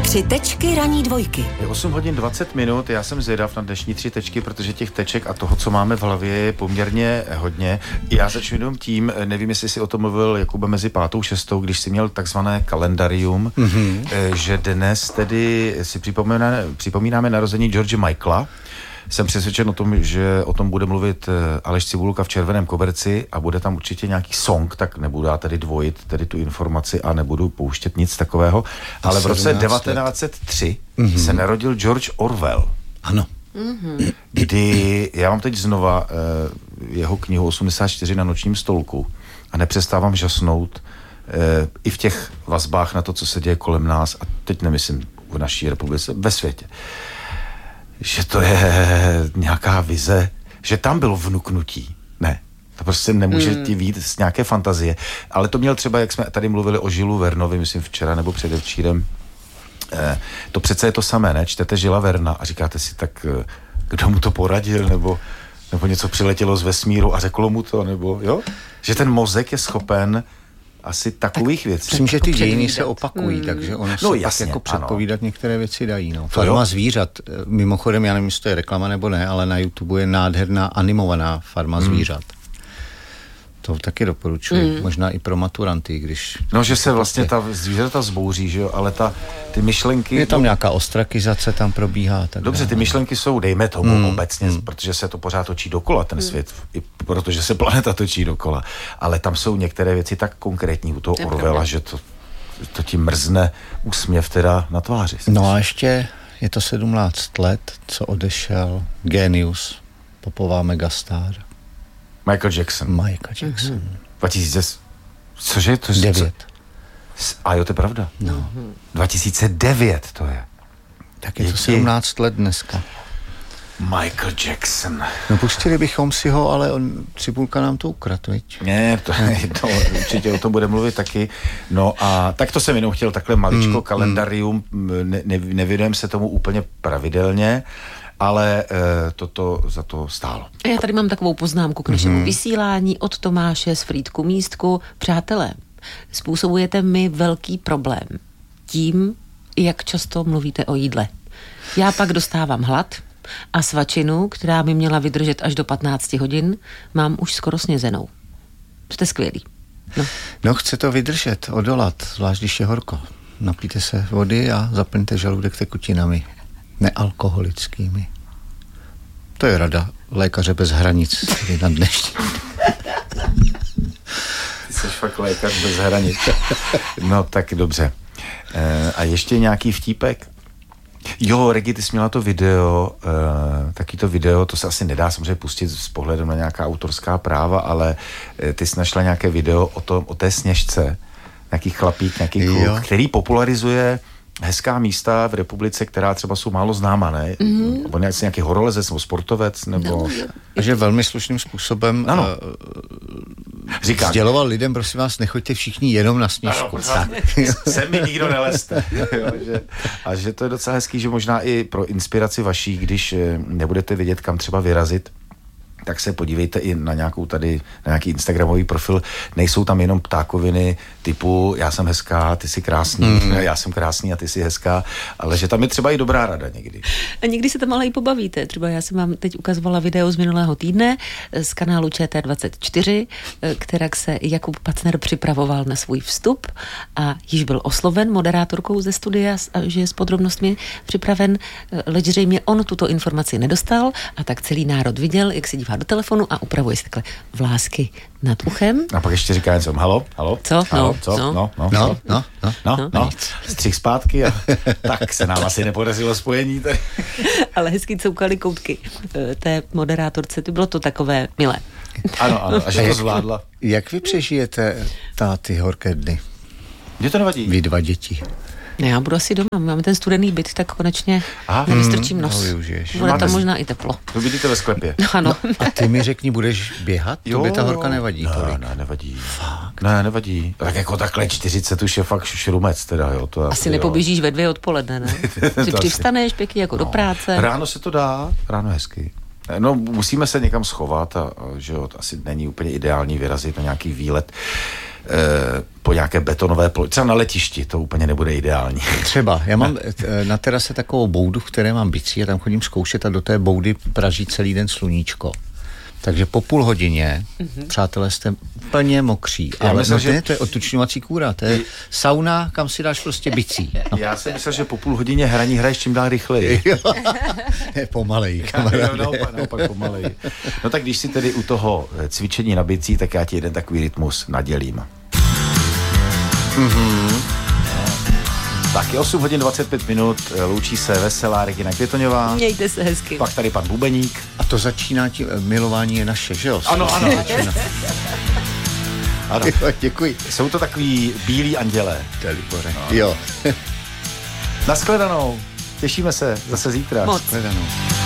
3 tečky ranní dvojky. Je 8 hodin 20 minut, já jsem zvědav na dnešní 3 tečky, protože těch teček a toho, co máme v hlavě, je poměrně hodně. Já začnu jenom tím, nevím, jestli si o tom mluvil, Jakube, mezi 5. a 6., když si měl takzvané kalendarium, že dnes tedy si připomínáme narození George Michaela. Jsem přesvědčen o tom, že o tom bude mluvit Aleš Cibulka v Červeném koberci a bude tam určitě nějaký song, tak nebudu já tady dvojit tady tu informaci a nebudu pouštět nic takového. Ale v roce 1903 se narodil George Orwell. Ano. Kdy já mám teď znova jeho knihu 84 na nočním stolku a nepřestávám žasnout i v těch vazbách na to, co se děje kolem nás, a teď nemyslím v naší republice, ve světě. Že to je nějaká vize, že tam bylo vnuknutí. Ne, to prostě nemůže ti vyjít z nějaké fantazie. Ale to měl třeba, jak jsme tady mluvili o Žilu Vernovi, myslím včera nebo předevčírem, to přece je to samé, ne? Čtete Žila Verna a říkáte si, tak kdo mu to poradil, nebo něco přiletělo z vesmíru a řeklo mu to, nebo jo? Že ten mozek je schopen asi takových věcí. Myslím, že ty dějiny se opakují, takže ono se jasně, tak jako předpovídat některé věci dají. No. To Farma zvířat, mimochodem, já nevím, jestli to je reklama nebo ne, ale na YouTube je nádherná animovaná Farma zvířat. To taky doporučuji, možná i pro maturanty, když... No, že se vlastně ta zvířata zbouří, že jo, ale ty myšlenky... Je tam nějaká ostrakizace, tam probíhá. Tak dobře, ty myšlenky jsou, dejme tomu obecně, protože se to pořád točí dokola, ten svět, i protože se planeta točí dokola, ale tam jsou některé věci tak konkrétní u toho Orwella, že to ti mrzne úsměv teda na tváři. No a ještě je to 17 let, co odešel génius, popová megastar. Michael Jackson. 2000... Cože? To 9. A jo, to je pravda. No. 2009 to je. Tak je to 17 let dneska. Michael Jackson. No pustili bychom si ho, ale Cibulka nám to ukradl, viď? Ne, to určitě o tom bude mluvit taky. No a tak to jsem jenom chtěl takhle maličko kalendarium, nevěnujeme se tomu úplně pravidelně, ale toto za to stálo. A já tady mám takovou poznámku k našemu vysílání od Tomáše z Frýdku Místku. Přátelé, způsobujete mi velký problém tím, jak často mluvíte o jídle. Já pak dostávám hlad a svačinu, která by měla vydržet až do 15 hodin, mám už skoro snězenou. Jste skvělí. No chce to vydržet, odolat, zvlášť když je horko. Napijte se vody a zaplňte žaludek tekutinami. Nealkoholickými. To je rada lékaře bez hranic na dnešní. Ty jsi fakt lékař bez hranic. No tak dobře. A ještě nějaký vtípek? Jo, Regi, ty jsi měla to video, taky to video, to se asi nedá samozřejmě pustit s pohledem na nějaká autorská práva, ale ty jsi našla nějaké video o té Sněžce, nějaký chlapík, nějaký kluk, který popularizuje hezká místa v republice, která třeba jsou málo známa, ne? Nebo nějaký horolezec nebo sportovec, nebo... A že velmi slušným způsobem sděloval lidem, prosím vás, nechoďte všichni jenom na Sněžku. Sem mi nikdo nelezte. A že to je docela hezký, že možná i pro inspiraci vaší, když nebudete vědět, kam třeba vyrazit, tak se podívejte i na nějaký instagramový profil. Nejsou tam jenom ptákoviny typu já jsem hezká, ty jsi krásný, já jsem krásný a ty jsi hezká, ale že tam je třeba i dobrá rada někdy. A někdy se tam ale i pobavíte. Třeba já jsem vám teď ukazovala video z minulého týdne z kanálu ČT24, kterak se Jakub Pacner připravoval na svůj vstup a již byl osloven moderátorkou ze studia, že je s podrobnostmi připraven, leč zřejmě on tuto informaci nedostal a tak celý národ viděl, jak se dívá do telefonu a upravuje si takhle vlásky nad uchem. A pak ještě říká něco, halo? Co? Halo, no. Střih zpátky a tak se nám asi nepodařilo spojení tady. Ale hezky coukaly koutky té moderátorce, to bylo to takové milé. Ano, a že to zvládla. Jak vy přežijete ty horké dny? Mně to nevadí. Vy 2 děti. Ne, já budu asi doma, máme ten studený byt, tak konečně nevystrčím nos. Bude tam možná i teplo. To vidíte ve sklepě. Ano. A ty mi řekni, budeš běhat? Jo. Tobě ta horka nevadí tolik? Ne, nevadí. Fakt? Ne, nevadí. Tak jako takhle 40 už je fakt šrumec teda, jo. To asi nepoběžíš ve 2 odpoledne, ne? Si přivstaneš pěkně jako do práce. Ráno se to dá, ráno hezky. No, musíme se někam schovat a že jo, asi není úplně ideální vyrazit na nějaký výlet. po nějaké betonové ploše. Třeba na letišti to úplně nebude ideální. Třeba. Já mám na terase takovou boudu, v které mám bicí a tam chodím zkoušet a do té boudy praží celý den sluníčko. Takže po půl hodině, přátelé, jste úplně mokří. Ale myslím, že to je odtučňovací kůra, to je sauna, kam si dáš prostě bicí. No. Já jsem myslel, že po půl hodině hraní hraješ čím dál rychleji. Pomalej. Naopak pomalej. No tak když si tedy u toho cvičení na bicí, tak já ti jeden takový rytmus nadělím. Tak je 8 hodin 25 minut, loučí se veselá Regina Květoňová. Mějte se hezky. Pak tady pan Bubeník. A to začíná tím, milování je naše, že jo? Ano. Ano. Děkuji. Jsou to takový bílí andělé. Dalibore. Jo. Nashledanou. Těšíme se zase zítra. Moc. Nashledanou.